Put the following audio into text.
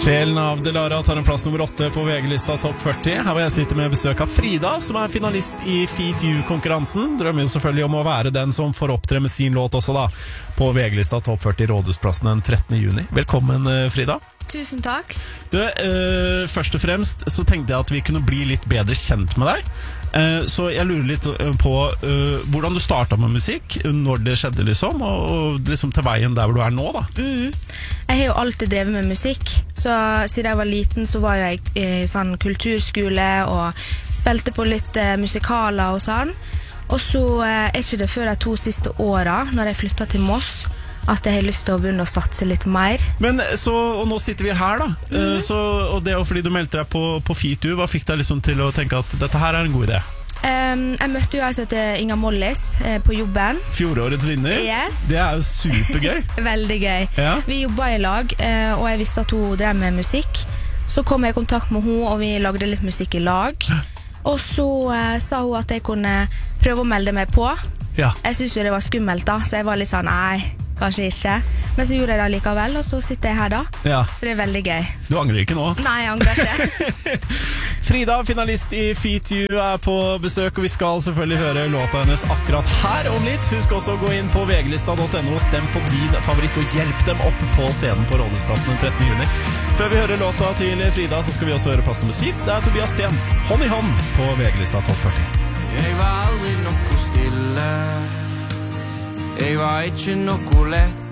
Sjelen av Delara tar en plass nummer 8 på VG-lista Topp 40. Her hvor jeg sitter med besøk av Frida, som er finalist i Feat You-konkurransen. Drømmer jo selvfølgelig om å være den som får opptre med sin låt også da, på VG-lista Topp 40 Rådhusplassen den 13. juni. Velkommen, Frida. Tusen takk. Du, først og fremst så tenkte jeg at vi kunne bli litt bedre kjent med deg. Så jeg lurer litt på hvordan du startet med musikk, når det skjedde liksom, og liksom til veien der hvor du er nå da. Jeg har jo alltid drevet med musikk, så siden jeg var liten så var jeg i sånn kulturskole og spilte på litt musikaler og sånn. Og så er ikke det før de 2 siste årene, når jeg flyttet til Moss, at jeg har lyst til å begynne å satse litt mer. Men så, og nå sitter vi her da, så, og det er jo fordi du meldte deg på Feat You. Hva fikk deg liksom til å tenke at dette her er en god idé? Jeg møtte jo jeg som heter Inga Mollis på jobben. Fjorårets vinner? Yes. Det er jo supergøy. Veldig gøy. Ja. Vi jobbet i lag, og jeg visste at hun drev med musikk. Så kom jeg i kontakt med henne, og vi lagde litt musikk i lag. Og så sa hun at jeg kunne prøve å melde meg på. Ja. Jeg synes jo det var skummelt da, så jeg var litt sånn, nei, kanskje ikke. Men så gjorde jeg det likevel, og så sitter jeg her da. Ja. Så det er veldig gøy. Du angrer ikke nå? Nei, jeg angrer ikke. Frida, finalist i Feat You, er på besøk, og vi skal selvfølgelig høre låta hennes akkurat her om litt. Husk også å gå inn på vglista.no og stem på din favoritt, og hjelp dem opp på scenen på Rådhusplassen den 13. juni. Før vi hører låta til Frida, så skal vi også høre plass nummer 7. Det er Tobias Sten, Hånd i hånd på VG-lista Topp 40. Jeg var aldri noe stille. Jeg var ikke noe lett.